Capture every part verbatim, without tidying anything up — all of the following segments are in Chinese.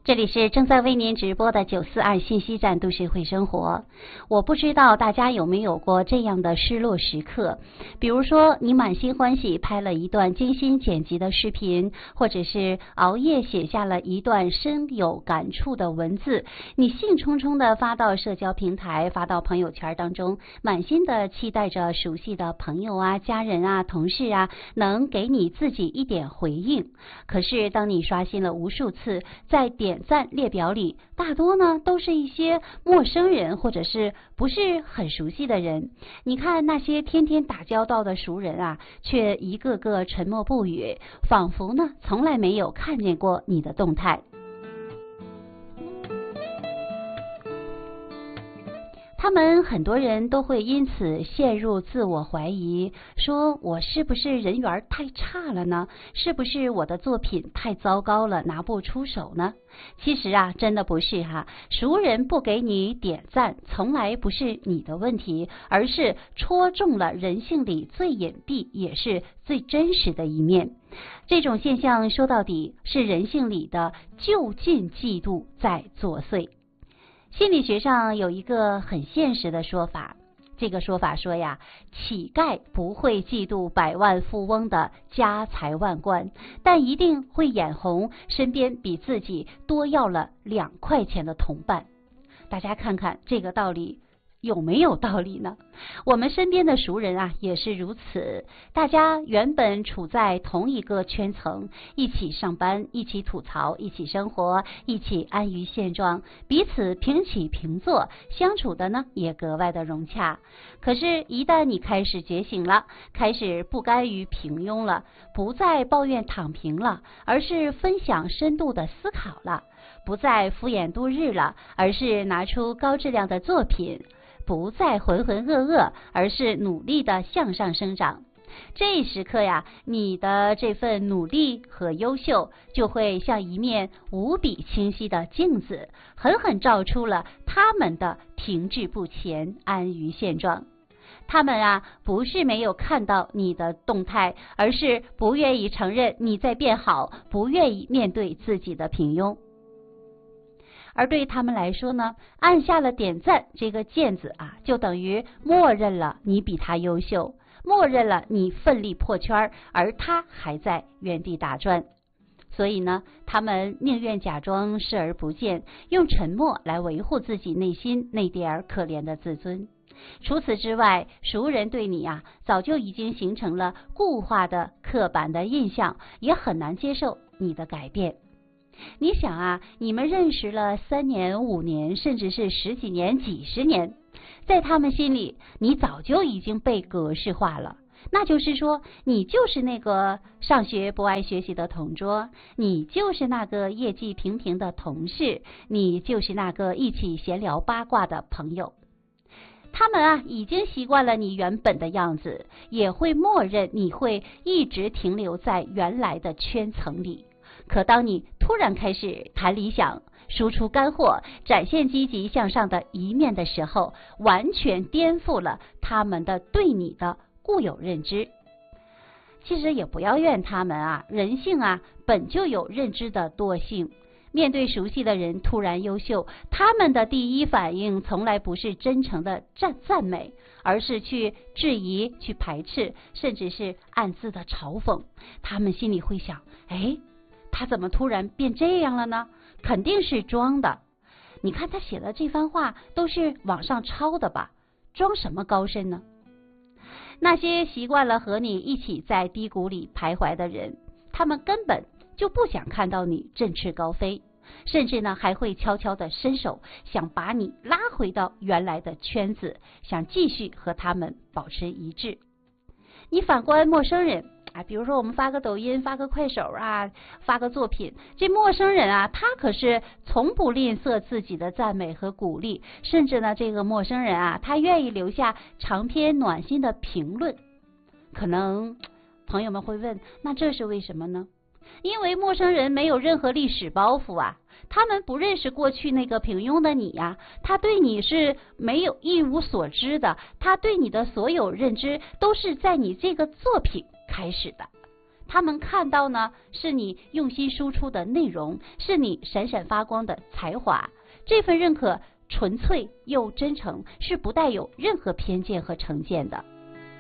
这里是正在为您直播的九四二信息站都市会生活。我不知道大家有没有过这样的失落时刻，比如说你满心欢喜拍了一段精心剪辑的视频，或者是熬夜写下了一段深有感触的文字，你兴冲冲的发到社交平台，发到朋友圈当中，满心的期待着熟悉的朋友啊、家人啊、同事啊能给你自己一点回应。可是当你刷新了无数次，在点赞列表里，大多呢都是一些陌生人，或者是不是很熟悉的人。你看那些天天打交道的熟人啊，却一个个沉默不语，仿佛呢从来没有看见过你的动态。他们很多人都会因此陷入自我怀疑，说我是不是人缘太差了呢？是不是我的作品太糟糕了，拿不出手呢？其实啊，真的不是哈，熟人不给你点赞，从来不是你的问题，而是戳中了人性里最隐蔽也是最真实的一面。这种现象说到底是人性里的就近嫉妒在作祟。心理学上有一个很现实的说法，这个说法说呀，乞丐不会嫉妒百万富翁的家财万贯，但一定会眼红身边比自己多要了两块钱的同伴。大家看看这个道理有没有道理呢？我们身边的熟人啊也是如此，大家原本处在同一个圈层，一起上班，一起吐槽，一起生活，一起安于现状，彼此平起平坐，相处的呢也格外的融洽。可是一旦你开始觉醒了，开始不甘于平庸了，不再抱怨躺平了，而是分享深度的思考了，不再敷衍度日了，而是拿出高质量的作品，不再浑浑噩噩，而是努力的向上生长。这一时刻呀，你的这份努力和优秀就会像一面无比清晰的镜子，狠狠照出了他们的停滞不前、安于现状。他们啊，不是没有看到你的动态，而是不愿意承认你在变好，不愿意面对自己的平庸。而对他们来说呢，按下了点赞这个键子啊，就等于默认了你比他优秀，默认了你奋力破圈，而他还在原地打转。所以呢，他们宁愿假装视而不见，用沉默来维护自己内心那点可怜的自尊。除此之外，熟人对你啊，早就已经形成了固化的刻板的印象，也很难接受你的改变。你想啊，你们认识了三年、五年，甚至是十几年、几十年，在他们心里，你早就已经被格式化了。那就是说，你就是那个上学不爱学习的同桌，你就是那个业绩平平的同事，你就是那个一起闲聊八卦的朋友。他们啊，已经习惯了你原本的样子，也会默认你会一直停留在原来的圈层里。可当你突然开始谈理想，输出干货，展现积极向上的一面的时候，完全颠覆了他们的对你的固有认知。其实也不要怨他们啊，人性啊本就有认知的惰性。面对熟悉的人突然优秀，他们的第一反应从来不是真诚的赞赞美，而是去质疑、去排斥，甚至是暗自的嘲讽。他们心里会想，哎，他怎么突然变这样了呢？肯定是装的。你看他写的这番话都是网上抄的吧？装什么高深呢？那些习惯了和你一起在低谷里徘徊的人，他们根本就不想看到你振翅高飞，甚至呢还会悄悄的伸手，想把你拉回到原来的圈子，想继续和他们保持一致。你反观陌生人啊，比如说我们发个抖音，发个快手啊，发个作品，这陌生人啊，他可是从不吝啬自己的赞美和鼓励，甚至呢，这个陌生人啊，他愿意留下长篇暖心的评论。可能朋友们会问，那这是为什么呢？因为陌生人没有任何历史包袱啊，他们不认识过去那个平庸的你呀、啊，他对你是没有一无所知的，他对你的所有认知都是在你这个作品开始的。 他们看到呢是你用心输出的内容，是你闪闪发光的才华。这份认可纯粹又真诚，是不带有任何偏见和成见的。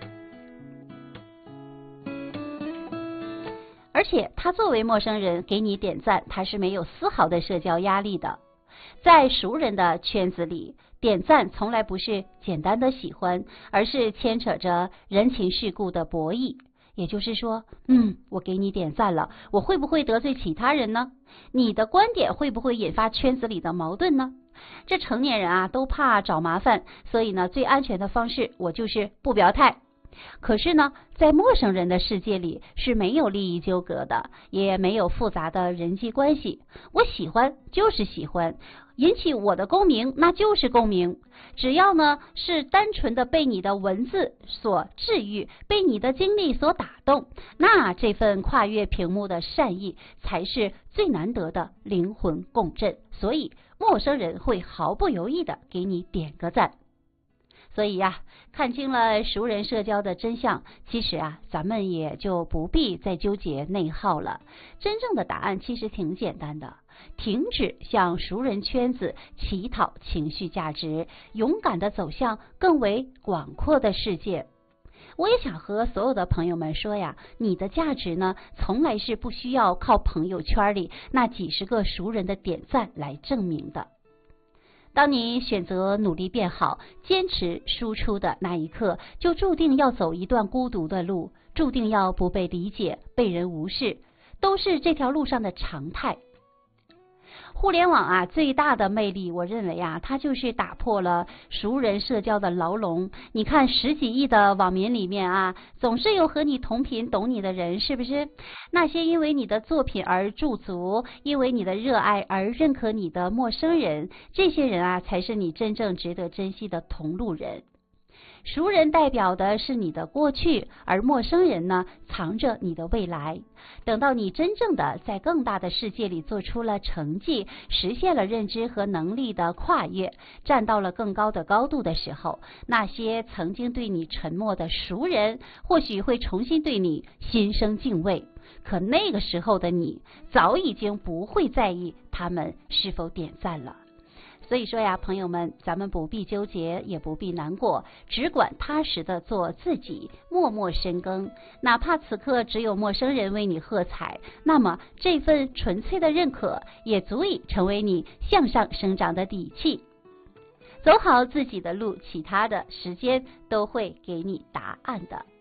而且他作为陌生人给你点赞，他是没有丝毫的社交压力的。在熟人的圈子里，点赞从来不是简单的喜欢，而是牵扯着人情世故的博弈。也就是说，嗯，我给你点赞了，我会不会得罪其他人呢？你的观点会不会引发圈子里的矛盾呢？这成年人啊都怕找麻烦，所以呢，最安全的方式我就是不表态。可是呢，在陌生人的世界里是没有利益纠葛的，也没有复杂的人际关系。我喜欢就是喜欢，引起我的共鸣那就是共鸣。只要呢是单纯的被你的文字所治愈，被你的经历所打动，那这份跨越屏幕的善意才是最难得的灵魂共振。所以陌生人会毫不犹豫的给你点个赞。所以呀、啊，看清了熟人社交的真相，其实啊，咱们也就不必再纠结内耗了。真正的答案其实挺简单的，停止向熟人圈子乞讨情绪价值，勇敢地走向更为广阔的世界。我也想和所有的朋友们说呀，你的价值呢，从来是不需要靠朋友圈里那几十个熟人的点赞来证明的。当你选择努力变好，坚持输出的那一刻，就注定要走一段孤独的路，注定要不被理解、被人无视，都是这条路上的常态。互联网啊，最大的魅力，我认为啊，它就是打破了熟人社交的牢笼。你看十几亿的网民里面啊，总是有和你同频懂你的人，是不是？那些因为你的作品而驻足，因为你的热爱而认可你的陌生人，这些人啊，才是你真正值得珍惜的同路人。熟人代表的是你的过去，而陌生人呢，藏着你的未来。等到你真正的在更大的世界里做出了成绩，实现了认知和能力的跨越，站到了更高的高度的时候，那些曾经对你沉默的熟人，或许会重新对你心生敬畏。可那个时候的你，早已经不会在意他们是否点赞了。所以说呀，朋友们，咱们不必纠结，也不必难过，只管踏实的做自己，默默深耕。哪怕此刻只有陌生人为你喝彩，那么这份纯粹的认可也足以成为你向上生长的底气。走好自己的路，其他的时间都会给你答案的。